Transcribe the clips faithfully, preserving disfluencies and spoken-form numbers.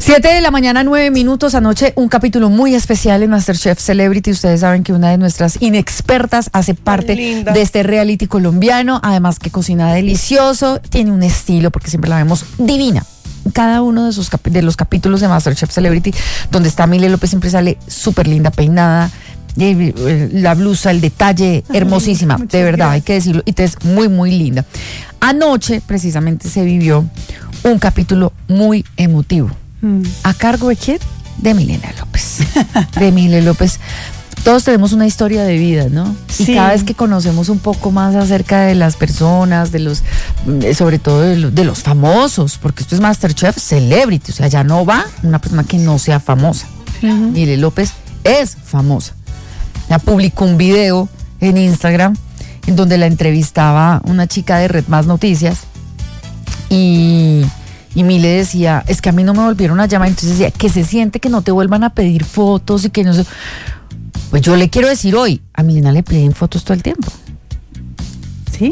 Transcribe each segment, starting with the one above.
Siete de la mañana, nueve minutos. Anoche un capítulo muy especial en MasterChef Celebrity. Ustedes saben que una de nuestras inexpertas hace parte de este reality colombiano. Además que cocina delicioso, tiene un estilo porque siempre la vemos divina. Cada uno de, esos capi- de los capítulos de MasterChef Celebrity, donde está Mile López, siempre sale súper linda, peinada, eh, eh, la blusa, el detalle, hermosísima, Ay, de verdad, gracias. Hay que decirlo, y te es muy, muy linda. Anoche, precisamente, se vivió un capítulo muy emotivo. Mm. ¿A cargo de quién? De Milena López. De Mile López. Todos tenemos una historia de vida, ¿no? Sí. Y cada vez que conocemos un poco más acerca de las personas, de los, sobre todo de los, de los famosos, porque esto es MasterChef Celebrity, o sea, ya no va una persona que no sea famosa. Uh-huh. Mile López es famosa. Ya publicó un video en Instagram en donde la entrevistaba una chica de Red Más Noticias y... Y Mile decía, es que a mí no me volvieron a llamar, entonces decía, que se siente que no te vuelvan a pedir fotos y que no sé. Pues yo le quiero decir hoy, a Milena le piden fotos todo el tiempo. ¿Sí?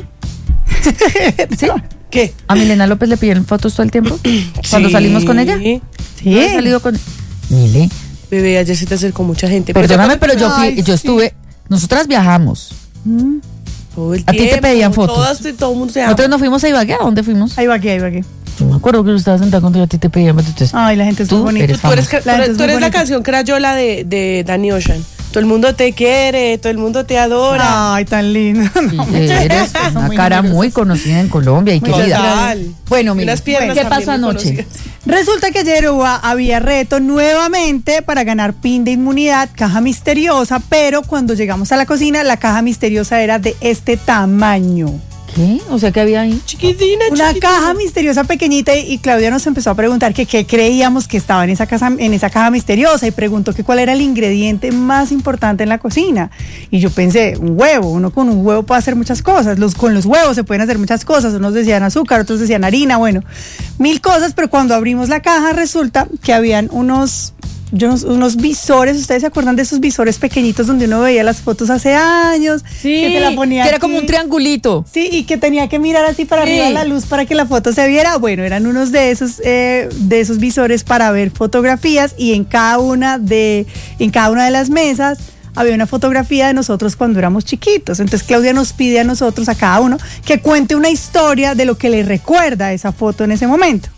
¿Sí? ¿Qué? ¿A Milena López le piden fotos todo el tiempo? ¿Cuando sí. salimos con ella? Sí. ¿No has salido con Mile? Bebé, ayer se te acercó mucha gente. Perdóname, pero yo fui, Ay, yo sí. estuve, nosotras viajamos. ¿Mm? Todo el ¿A tiempo, ti te pedían fotos? Todas, todo el mundo se Nosotros nos fuimos a Ibagué, ¿a dónde fuimos? A Ibagué, a Ibagué. Yo me acuerdo que yo estaba sentada contigo, a ti te pedían fotos. Ay, la gente es muy bonita. Eres tú eres, la, tú eres, tú eres la canción crayola de, de Danny Ocean. Todo el mundo te quiere, todo el mundo te adora. Ay, tan lindo. No, eres una muy cara muy conocida en Colombia y querida. Total. Bueno, mira, ¿qué pasó anoche? Resulta que ayer hubo, había reto nuevamente para ganar pin de inmunidad, caja misteriosa, pero cuando llegamos a la cocina, la caja misteriosa era de este tamaño. ¿Qué? O sea, ¿qué había ahí? Chiquitina, Una chiquitina. caja misteriosa pequeñita y, y Claudia nos empezó a preguntar que qué creíamos que estaba en esa, casa, en esa caja misteriosa y preguntó que cuál era el ingrediente más importante en la cocina. Y yo pensé, un huevo, uno con un huevo puede hacer muchas cosas, los, con los huevos se pueden hacer muchas cosas, unos decían azúcar, otros decían harina, bueno, mil cosas, pero cuando abrimos la caja resulta que habían unos... Yo, unos visores, ¿ustedes se acuerdan de esos visores pequeñitos donde uno veía las fotos hace años? Sí, que, se la ponía que era aquí, como un triangulito. Sí, y que tenía que mirar así para sí. arriba la luz para que la foto se viera. Bueno, eran unos de esos, eh, de esos visores para ver fotografías y en cada una de, en cada una de las mesas había una fotografía de nosotros cuando éramos chiquitos. Entonces Claudia nos pide a nosotros, a cada uno, que cuente una historia de lo que le recuerda esa foto en ese momento.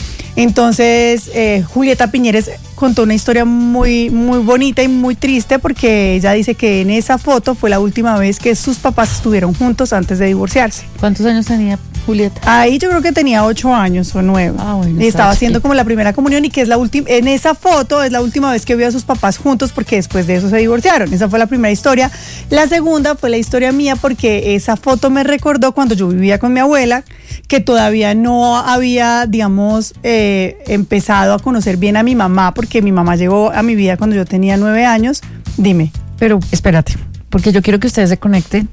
Entonces, eh, Julieta Piñeres contó una historia muy, muy bonita y muy triste porque ella dice que en esa foto fue la última vez que sus papás estuvieron juntos antes de divorciarse. ¿Cuántos años tenía Julieta? Ahí yo creo que tenía ocho años o nueve. Ah, bueno, y estaba haciendo como la primera comunión y que es la última, en esa foto es la última vez que vio a sus papás juntos porque después de eso se divorciaron. Esa fue la primera historia. La segunda fue la historia mía porque esa foto me recordó cuando yo vivía con mi abuela, que todavía no había, digamos, eh, empezado a conocer bien a mi mamá, porque mi mamá llegó a mi vida cuando yo tenía nueve años. Dime. Pero espérate, porque yo quiero que ustedes se conecten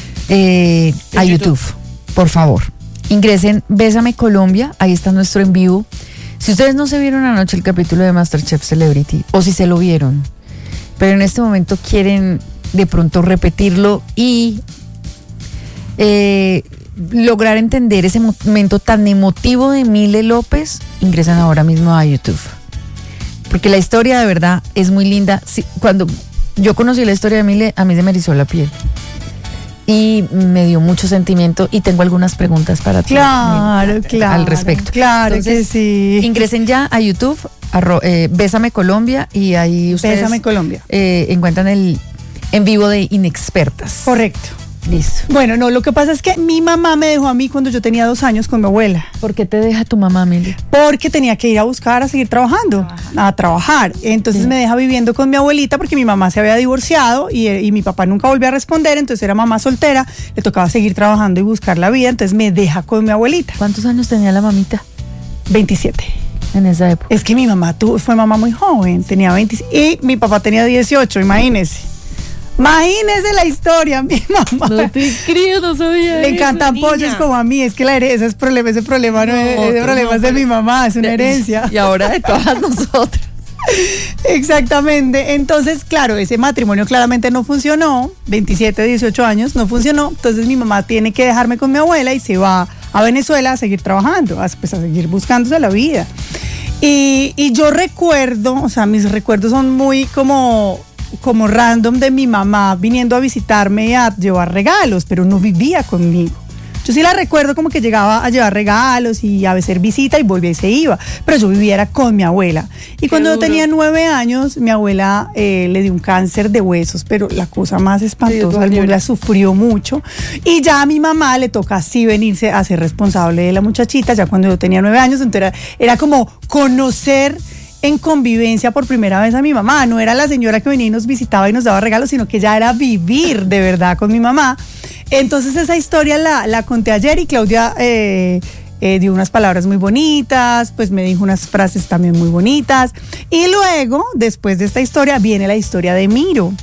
eh, a YouTube. YouTube, por favor. Ingresen Bésame Colombia, ahí está nuestro en vivo. Si ustedes no se vieron anoche el capítulo de MasterChef Celebrity, o si se lo vieron, pero en este momento quieren de pronto repetirlo y... Eh, lograr entender ese momento tan emotivo de Mile López, ingresan ahora mismo a YouTube. Porque la historia de verdad es muy linda. Sí, cuando yo conocí la historia de Mile, a mí se me erizó la piel. Y me dio mucho sentimiento y tengo algunas preguntas para ti. Claro, Mile, claro. Al respecto. Claro. Entonces, que sí. Ingresen ya a YouTube, arro, eh, Bésame Colombia, y ahí ustedes Bésame Colombia. Eh, encuentran el en vivo de Inexpertas. Correcto. Listo. Bueno, no, lo que pasa es que mi mamá me dejó a mí cuando yo tenía dos años con mi abuela. ¿Por qué te deja tu mamá, Mile? Porque tenía que ir a buscar, a seguir trabajando, trabajar. a trabajar. Entonces sí. me deja viviendo con mi abuelita porque mi mamá se había divorciado y, y mi papá nunca volvió a responder, entonces era mamá soltera, le tocaba seguir trabajando y buscar la vida, entonces me deja con mi abuelita. ¿Cuántos años tenía la mamita? veintisiete. En esa época. Es que mi mamá tuvo, fue mamá muy joven, tenía veintisiete, y mi papá tenía dieciocho, imagínese. Imagínese la historia, mi mamá. No te creo, no sabía. Le encantan pollos como a mí, es que la herencia es problema, ese problema no, no es, ese problema no, es de mi mamá, es una herencia. Y ahora de todas nosotras. Exactamente, entonces claro, ese matrimonio claramente no funcionó, veintisiete, dieciocho años, no funcionó, entonces mi mamá tiene que dejarme con mi abuela y se va a Venezuela a seguir trabajando, a, pues a seguir buscándose la vida. Y, y yo recuerdo, o sea, mis recuerdos son muy como, como random de mi mamá viniendo a visitarme y a llevar regalos, pero no vivía conmigo. Yo sí la recuerdo como que llegaba a llevar regalos y a hacer visita y volvía y se iba, pero yo vivía era con mi abuela. Y cuando yo tenía nueve años, mi abuela eh, le dio un cáncer de huesos, pero la cosa más espantosa del mundo, la sufrió mucho. Y ya a mi mamá le toca así venirse a ser responsable de la muchachita, ya cuando yo tenía nueve años, entonces era, era como conocer en convivencia por primera vez a mi mamá. No era la señora que venía y nos visitaba y nos daba regalos, sino que ya era vivir de verdad con mi mamá. Entonces esa historia la, la conté ayer y Claudia eh, eh, dio unas palabras muy bonitas, pues me dijo unas frases también muy bonitas. Y luego, después de esta historia, viene la historia de Miro.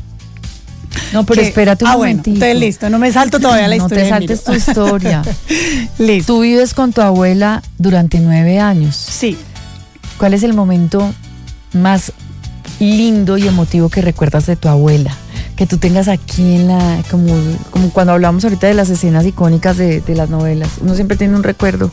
No, pero que, espérate un ah, momentito. Bueno, entonces listo, no me salto todavía la no historia. No te saltes tu historia. Listo. Tú vives con tu abuela durante nueve años. Sí. ¿Cuál es el momento más lindo y emotivo que recuerdas de tu abuela? Que tú tengas aquí en la, como, como cuando hablamos ahorita de las escenas icónicas de, de las novelas. Uno siempre tiene un recuerdo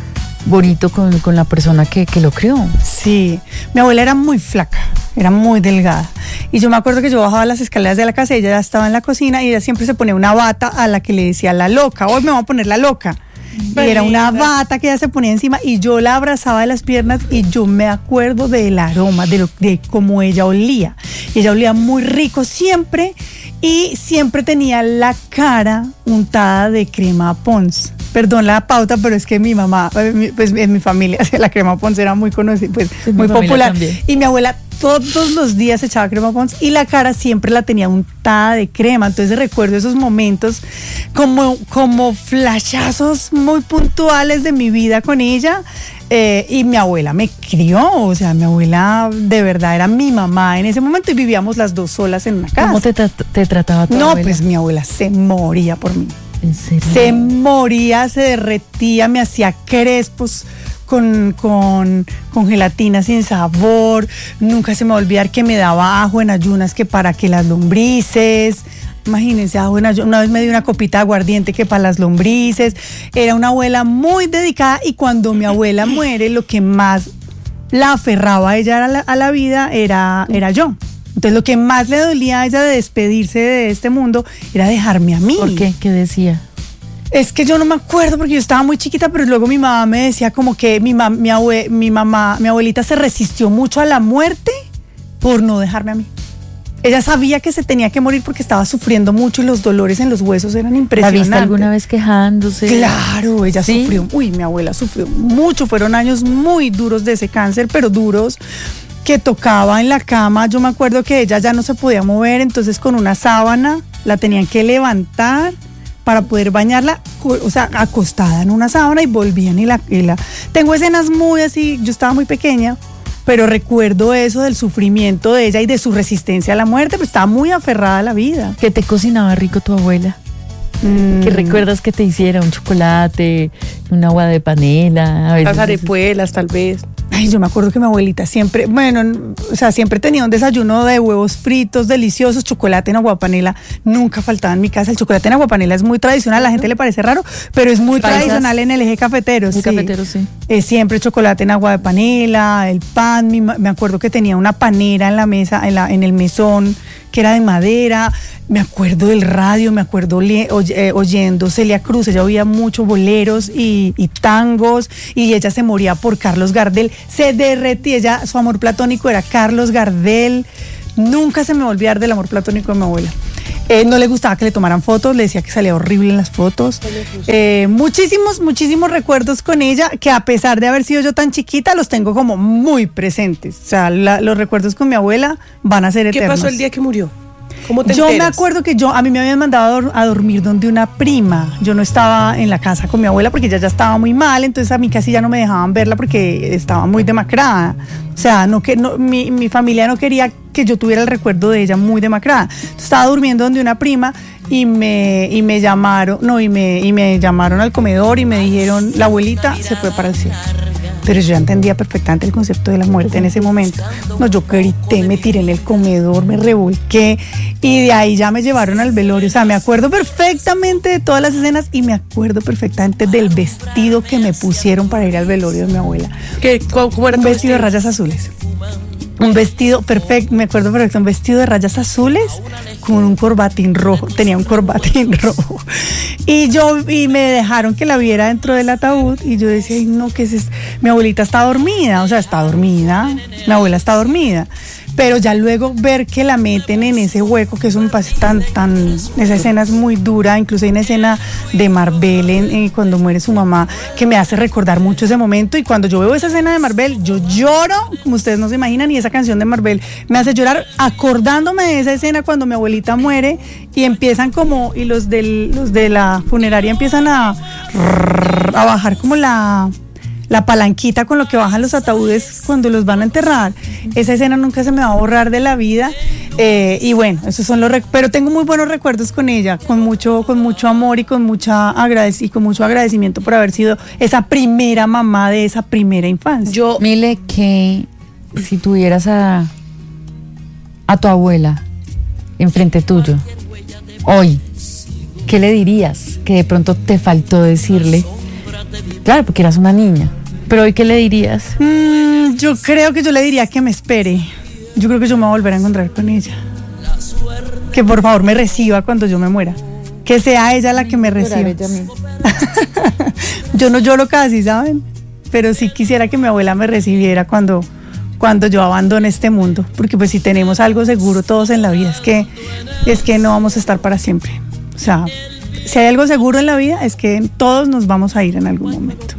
bonito con, con la persona que, que lo crió. Sí, mi abuela era muy flaca, era muy delgada. Y yo me acuerdo que yo bajaba las escaleras de la casa, ella ya estaba en la cocina y ella siempre se ponía una bata a la que le decía la loca. Hoy me voy a poner la loca. Y era una bata que ella se ponía encima y yo la abrazaba de las piernas y yo me acuerdo del aroma, de, lo, de cómo ella olía. Y ella olía muy rico siempre y siempre tenía la cara untada de crema Pond's. Perdón la pauta, pero es que mi mamá, pues en mi familia, la crema Pond's era muy conocida, pues sí, muy popular. También. Y mi abuela todos los días echaba crema Pond's y la cara siempre la tenía untada de crema. Entonces recuerdo esos momentos como, como flashazos muy puntuales de mi vida con ella. Eh, y mi abuela me crió, o sea, mi abuela de verdad era mi mamá en ese momento y vivíamos las dos solas en una casa. ¿Cómo te, tra- te trataba tu No, abuela? pues mi abuela se moría por mí. ¿En serio? Se moría, se derretía, me hacía crespos con, con, con gelatina sin sabor. Nunca se me va a olvidar que me daba ajo en ayunas que para que las lombrices. Imagínense, ajo en ayunas. Una vez me dio una copita de aguardiente que para las lombrices. Era una abuela muy dedicada y cuando mi abuela muere, lo que más la aferraba a ella a la, a la vida era, era yo. Entonces lo que más le dolía a ella de despedirse de este mundo era dejarme a mí. ¿Por qué? ¿Qué decía? Es que yo no me acuerdo porque yo estaba muy chiquita, pero luego mi mamá me decía como que mi, ma- mi, abue- mi mamá, mi abuelita se resistió mucho a la muerte por no dejarme a mí. Ella sabía que se tenía que morir porque estaba sufriendo mucho y los dolores en los huesos eran impresionantes. ¿La viste alguna vez quejándose? Claro, ella ¿Sí? sufrió, uy, mi abuela sufrió mucho, fueron años muy duros de ese cáncer, pero duros, que tocaba en la cama. Yo me acuerdo que ella ya no se podía mover, entonces con una sábana la tenían que levantar para poder bañarla, o sea, acostada en una sábana y volvían y la, y la... Tengo escenas muy así, yo estaba muy pequeña, pero recuerdo eso del sufrimiento de ella y de su resistencia a la muerte, pues estaba muy aferrada a la vida. ¿Qué te cocinaba rico tu abuela? Mm. ¿Qué recuerdas que te hiciera? ¿Un chocolate? ¿Un agua de panela? A veces las arepuelas, tal vez. Ay, yo me acuerdo que mi abuelita siempre, bueno, o sea, siempre tenía un desayuno de huevos fritos deliciosos, chocolate en aguapanela, nunca faltaba en mi casa. El chocolate en aguapanela es muy tradicional, a la gente le parece raro, pero es muy Paisas. tradicional en el eje cafetero. El sí. cafetero, sí. Eh, siempre chocolate en agua de panela, el pan, mi, me acuerdo que tenía una panera en la mesa, en, la, en el mesón, que era de madera. Me acuerdo del radio, me acuerdo le, oye, eh, oyendo Celia Cruz, ella oía mucho boleros y, y tangos, y ella se moría por Carlos Gardel, se derretía, ella, su amor platónico era Carlos Gardel. Nunca se me va a olvidar del amor platónico de mi abuela. Eh, no le gustaba que le tomaran fotos, le decía que salía horrible en las fotos. Eh, muchísimos, muchísimos recuerdos con ella, que a pesar de haber sido yo tan chiquita, los tengo como muy presentes. O sea, la, los recuerdos con mi abuela van a ser eternos. ¿Qué pasó el día que murió? ¿Cómo te Yo enteras? me acuerdo que yo, a mí me habían mandado a, dor- a dormir donde una prima. Yo no estaba en la casa con mi abuela porque ella ya estaba muy mal, entonces a mí casi ya no me dejaban verla porque estaba muy demacrada. O sea, no que no, mi, mi familia no quería que yo tuviera el recuerdo de ella muy demacrada. Entonces, estaba durmiendo donde una prima y me, y me llamaron, no, y me, y me llamaron al comedor y me dijeron, la abuelita se fue para el cielo. pero yo ya entendía perfectamente el concepto de la muerte en ese momento. No, yo grité, me tiré en el comedor, me revolqué y de ahí ya me llevaron al velorio. O sea, me acuerdo perfectamente de todas las escenas y me acuerdo perfectamente del vestido que me pusieron para ir al velorio de mi abuela. ¿Qué, ¿Cómo era un tu vestido vestido? de rayas azules. Un vestido perfecto, me acuerdo perfecto, un vestido de rayas azules con un corbatín rojo, tenía un corbatín rojo. Y yo, y me dejaron que la viera dentro del ataúd y yo decía, ay no, ¿qué es esto? Mi abuelita está dormida, o sea, está dormida, mi abuela está dormida. Pero ya luego ver que la meten en ese hueco, que eso me parece tan, tan, esa escena es muy dura, incluso hay una escena de Marvel en, en, cuando muere su mamá, que me hace recordar mucho ese momento, y cuando yo veo esa escena de Marvel, yo lloro, como ustedes no se imaginan, y esa canción de Marvel me hace llorar acordándome de esa escena cuando mi abuelita muere, y empiezan como, y los, del, los de la funeraria empiezan a, a bajar como la... la palanquita con lo que bajan los ataúdes cuando los van a enterrar. Esa escena nunca se me va a borrar de la vida. Eh, y bueno, esos son los rec- pero tengo muy buenos recuerdos con ella, con mucho, con mucho amor y con mucha agradec- y con mucho agradecimiento por haber sido esa primera mamá de esa primera infancia. Yo, Mile, que si tuvieras a, a tu abuela enfrente tuyo, hoy, ¿qué le dirías que de pronto te faltó decirle? Claro, porque eras una niña. Pero hoy, ¿qué le dirías? Mm, yo creo que yo le diría que me espere. Yo creo que yo me voy a volver a encontrar con ella. Que por favor me reciba cuando yo me muera. Que sea ella la que me reciba. Yo no lloro casi, ¿saben? Pero sí quisiera que mi abuela me recibiera cuando, cuando yo abandone este mundo. Porque pues si tenemos algo seguro todos en la vida, es que, es que no vamos a estar para siempre. O sea, si hay algo seguro en la vida, es que todos nos vamos a ir en algún momento.